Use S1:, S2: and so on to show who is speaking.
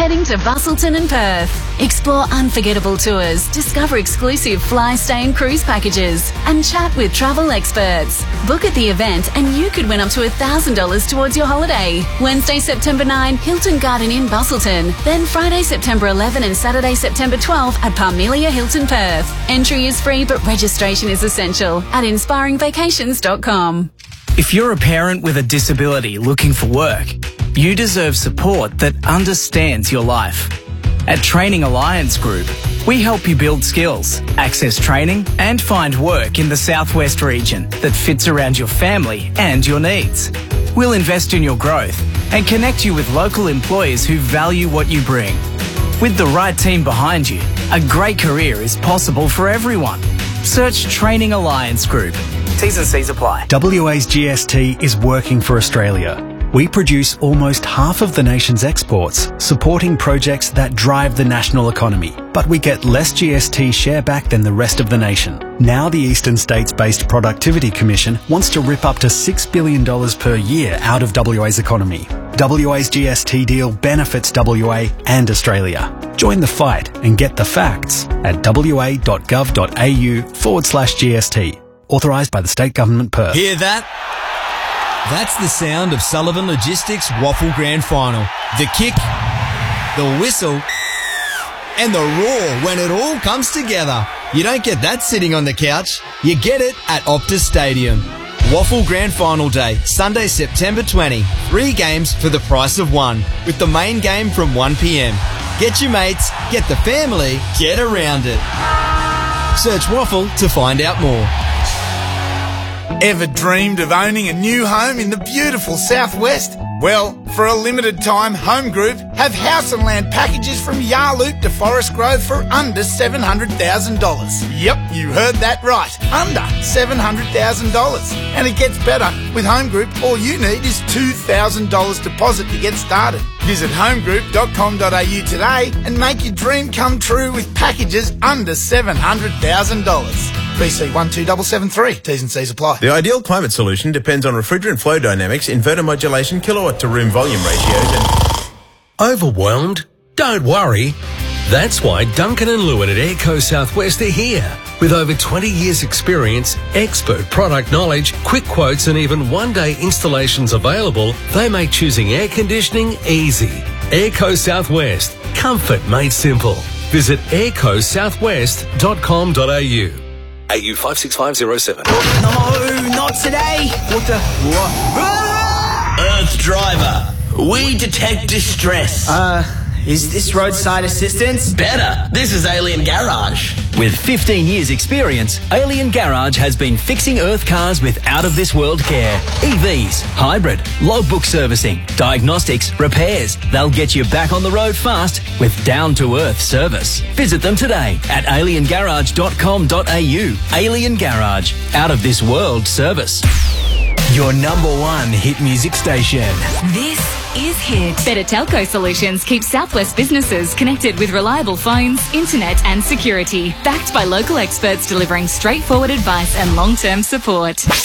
S1: heading to Busselton and Perth. Explore unforgettable tours, discover exclusive fly, stay and cruise packages, and chat with travel experts. Book at the event and you could win up to $1,000 towards your holiday. Wednesday, September 9, Hilton Garden Inn, Busselton. Then Friday, September 11 and Saturday, September 12 at Parmelia Hilton, Perth. Entry is free, but registration is essential at inspiringvacations.com.
S2: If you're a parent with a disability looking for work, you deserve support that understands your life. At Training Alliance Group, we help you build skills, access training, and find work in the Southwest region that fits around your family and your needs. We'll invest in your growth and connect you with local employers who value what you bring. With the right team behind you, a great career is possible for everyone. Search Training Alliance Group. T's and C's apply.
S3: WA's GST is working for Australia. We produce almost half of the nation's exports, supporting projects that drive the national economy. But we get less GST share back than the rest of the nation. Now the Eastern States-based Productivity Commission wants to rip up to $6 billion per year out of WA's economy. WA's GST deal benefits WA and Australia. Join the fight and get the facts at wa.gov.au/GST. Authorised by the State Government, Perth.
S4: Hear that? That's the sound of Sullivan Logistics Waffle Grand Final. The kick, the whistle, and the roar when it all comes together. You don't get that sitting on the couch. You get it at Optus Stadium. Waffle Grand Final Day, Sunday, September 20. 3 games for the price of 1, with the main game from 1 p.m. Get your mates, get the family, get around it. Search Waffle to find out more.
S5: Ever dreamed of owning a new home in the beautiful Southwest? Well, for a limited time, Home Group have house and land packages from Yarloop to Forest Grove for under $700,000. Yep, you heard that right. Under $700,000. And it gets better. With Home Group, all you need is $2,000 deposit to get started. Visit homegroup.com.au today and make your dream come true with packages under $700,000. BC 12773. T's and C's apply.
S6: The ideal climate solution depends on refrigerant flow dynamics, inverter modulation, kilowatt to room volume ratios and...
S7: Overwhelmed? Don't worry. That's why Duncan and Lewin at Airco Southwest are here. With over 20 years experience, expert product knowledge, quick quotes and even one-day installations available, they make choosing air conditioning easy. Airco Southwest. Comfort made simple. Visit aircosouthwest.com.au. AU 56507.
S8: No, not today. What?
S9: Earth Driver. We detect distress.
S8: Is this roadside assistance?
S9: Better. This is Alien Garage.
S10: With 15 years experience, Alien Garage has been fixing Earth cars with out-of-this-world care. EVs, hybrid, logbook servicing, diagnostics, repairs. They'll get you back on the road fast with down-to-earth service. Visit them today at aliengarage.com.au. Alien Garage, out-of-this-world service. Your #1 hit music station.
S1: This is Hit. Better Telco Solutions keeps Southwest businesses connected with reliable phones, internet and security. Backed by local experts delivering straightforward advice and long-term support.